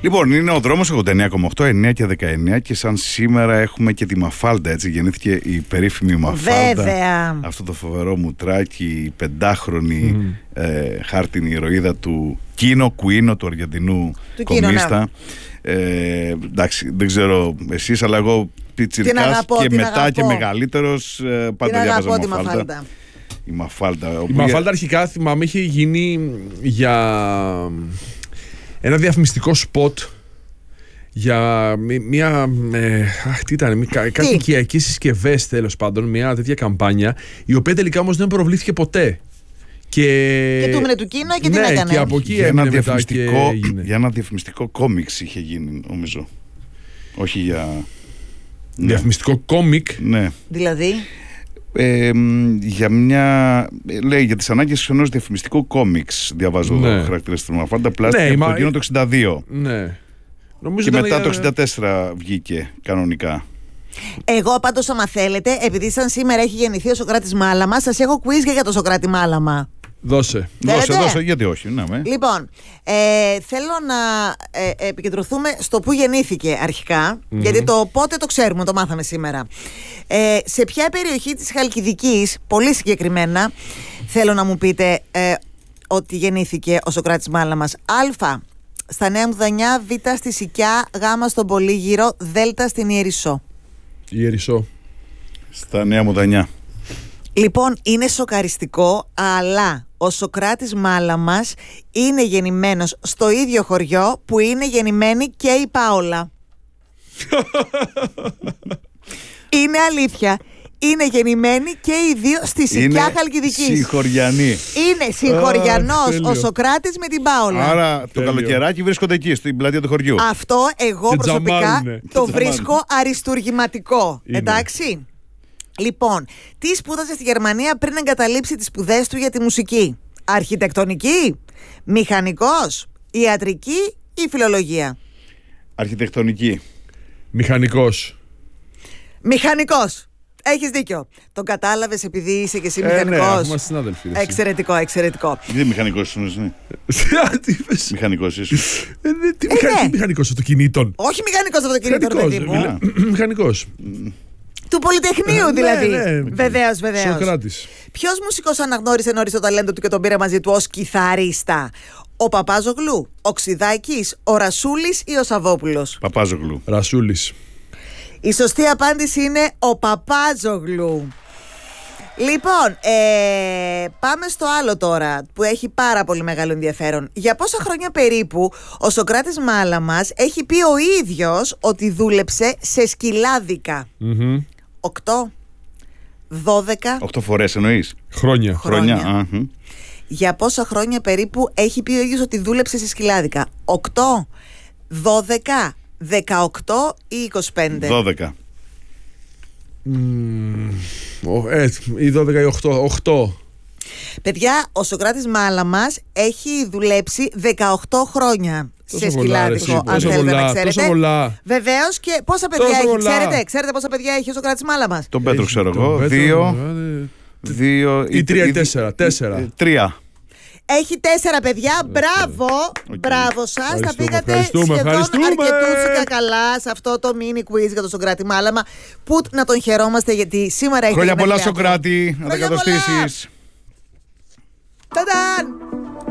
Λοιπόν, είναι ο δρόμος 89,8, 9 και 19 και σαν σήμερα έχουμε και τη Μαφάλτα, έτσι γεννήθηκε η περίφημη Μαφάλτα. Βέβαια. Αυτό το φοβερό μουτράκι, η πεντάχρονη χάρτινη ηρωίδα του Κίνο Κουίνο, του Αργεντινού κομμίστα. Εντάξει, δεν ξέρω εσείς, αλλά εγώ πιτσιρικάς και μετά και μεγαλύτερος πάντα διάβαζα Μαφάλτα. Η Μαφάλτα αρχικά θυμάμαι είχε γίνει για ένα διαφημιστικό σποτ για μια τι ήταν, κάτι οικιακές συσκευές, τέλος πάντων, μια τέτοια καμπάνια, η οποία τελικά όμως δεν προβλήθηκε ποτέ. Και του έμεινε του Κίνο και τι έκανε. Και από εκεί έμεινε μετά και έγινε. Για ένα διαφημιστικό κόμιξ είχε γίνει, νομίζω. Όχι για... Διαφημιστικό κόμικ. Ναι. Δηλαδή... για μια... λέει για τις ανάγκες ενός διαφημιστικού κόμιξ. Διαβάζω εδώ χαρακτηριστικά του Μαφάλτα. Πλάστηκε από το Κίνο το 62. Ναι. Και μετά το 64 βγήκε κανονικά. Εγώ πάντως, άμα θέλετε, επειδή σαν σήμερα έχει γεννηθεί ο Σωκράτης Μάλαμα, σας έχω quiz για το Σωκράτη Μάλαμα. Δώσε, γιατί όχι. Λοιπόν, θέλω να επικεντρωθούμε στο που γεννήθηκε αρχικά, γιατί το πότε το ξέρουμε, το μάθαμε σήμερα. Σε ποια περιοχή της Χαλκιδικής, πολύ συγκεκριμένα, θέλω να μου πείτε ότι γεννήθηκε ο Σωκράτης Μάλαμας. Α, στα Νέα Μουδανιά, Β, στη Σικιά, Γ, στον Πολύγυρο, Δ, στην Ιερισσό. Ιερισσό. Στα Νέα Μουδανιά. Λοιπόν, είναι σοκαριστικό, αλλά ο Σωκράτης Μάλαμας είναι γεννημένος στο ίδιο χωριό που είναι γεννημένη και η Πάολα. Είναι αλήθεια. Είναι γεννημένοι και οι δύο στη Σικιά Χαλκιδικής. Είναι συγχωριανοί. Είναι συγχωριανός ο Σωκράτης με την Πάολα. Άρα το καλοκαιράκι βρίσκονται εκεί, στην πλατεία του χωριού. Αυτό εγώ προσωπικά το βρίσκω αριστουργηματικό. Εντάξει. Λοιπόν, τι σπούδασε στη Γερμανία πριν εγκαταλείψει τις σπουδές του για τη μουσική? Αρχιτεκτονική, μηχανικός, ιατρική ή φιλολογία? Αρχιτεκτονική. Μηχανικός. Έχεις δίκιο. Τον κατάλαβες επειδή είσαι και εσύ μηχανικός. Ναι, είμαστε συνάδελφοι. Εξαιρετικό. Δεν μηχανικός ήσουν, ναι. Τι είπες? Μηχανικός ήσουν. Τι μηχανικός αυτοκινήτων? Όχι μηχανικός αυτοκινήτων, παιδί μου. Μηχανικός. Του Πολυτεχνείου δηλαδή. Βεβαίως. Σωκράτης. Ποιος μουσικός αναγνώρισε νωρίς το ταλέντο του και τον πήρε μαζί του ως κιθαρίστα? Ο Παπάζογλου, ο Ξιδάκης, ο Ρασούλης ή ο Σαββόπουλος? Παπάζογλου. Ρασούλης. Η σωστή απάντηση είναι ο Παπάζογλου. Λοιπόν, πάμε στο άλλο τώρα που έχει πάρα πολύ μεγάλο ενδιαφέρον. Για πόσα χρόνια περίπου ο Σωκράτης Μάλαμας έχει πει ο ίδιος ότι δούλεψε σε σκυλάδικα? 8, 12... 8 φορές εννοείς? Χρόνια. Για πόσα χρόνια περίπου έχει πει ο ίδιος ότι δούλεψε σε σκυλάδικα? 8, 12, 18 ή 25? 12. Ή 12 ή 8. Παιδιά, ο Σωκράτης Μάλαμας έχει δουλέψει 18 χρόνια σε σκυλάδικο, αν θέλετε να ξέρετε. Βεβαίως. Και πόσα παιδιά έχει? Ξέρετε πόσα παιδιά έχει ο Σωκράτης Μάλαμας? Τον Πέτρο ξέρω εγώ. 2 ή 3 ή 4. 3. Έχει 4 παιδιά. Μπράβο σας. Τα πήγατε σχεδόν αρκετούτσικα καλά σε αυτό το mini quiz για τον Σωκράτη Μάλαμα. Που να τον χαιρόμαστε, γιατί σήμερα έχει... Χρόνια πολλά, Σωκράτη. Να τα κατοστήσεις. Ταντάν!